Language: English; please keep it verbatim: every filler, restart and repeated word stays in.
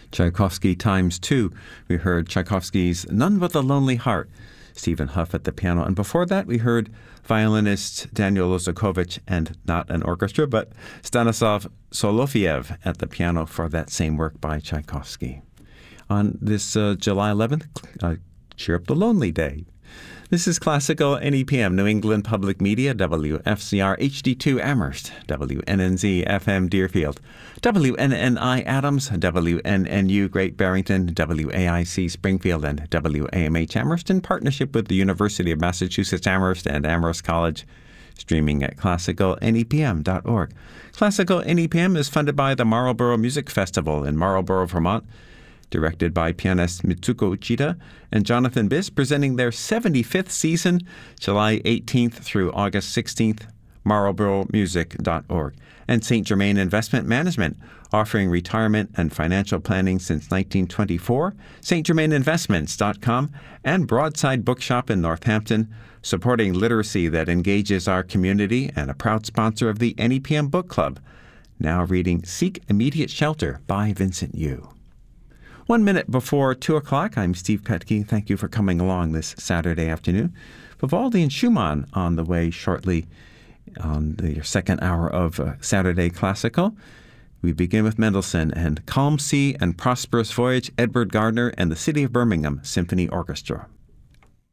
Tchaikovsky times two. We heard Tchaikovsky's None But the Lonely Heart, Stephen Huff at the piano. And before that, we heard violinist Daniel Lozakovich, and not an orchestra, but Stanislav Solofiev at the piano for that same work by Tchaikovsky. On this uh, July eleventh, uh, Cheer Up the Lonely Day. This is Classical N E P M, New England Public Media, W F C R H D two Amherst, W N N Z F M Deerfield, W N N I Adams, W N N U Great Barrington, W A I C Springfield, and W A M H Amherst in partnership with the University of Massachusetts Amherst and Amherst College, streaming at classical N E P M dot org. Classical N E P M is funded by the Marlborough Music Festival in Marlborough, Vermont, directed by pianist Mitsuko Uchida and Jonathan Biss, presenting their seventy-fifth season, July eighteenth through August sixteenth, marlborough music dot org. And Saint Germain Investment Management, offering retirement and financial planning since nineteen twenty-four, saint germain investments dot com, and Broadside Bookshop in Northampton, supporting literacy that engages our community and a proud sponsor of the N E P M Book Club. Now reading Seek Immediate Shelter by Vincent Yu. One minute before two o'clock, I'm Steve Petke. Thank you for coming along this Saturday afternoon. Vivaldi and Schumann on the way shortly on the second hour of uh, Saturday Classical. We begin with Mendelssohn and Calm Sea and Prosperous Voyage, Edward Gardner and the City of Birmingham Symphony Orchestra.